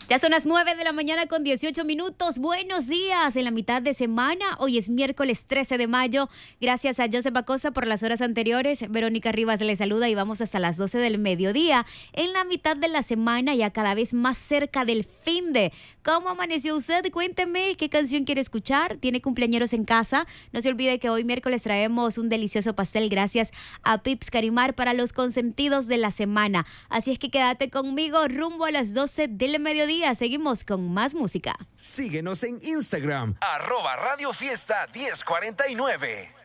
Ya son las 9 de la mañana con 18 minutos. Buenos días en la mitad de semana. Hoy es miércoles 13 de mayo. Gracias a Joseph Acosta por las horas anteriores. Verónica Rivas le saluda y vamos hasta las 12 del mediodía. En la mitad de la semana, ya cada vez más cerca del fin de. ¿Cómo amaneció usted? Cuénteme qué canción quiere escuchar. ¿Tiene cumpleañeros en casa? No se olvide que hoy miércoles traemos un delicioso pastel gracias a Pips Carimar para los consentidos de la semana. Así es que quédate conmigo rumbo a las 12 del mediodía. Seguimos con más música. Síguenos en Instagram, @Radio Fiesta 1049.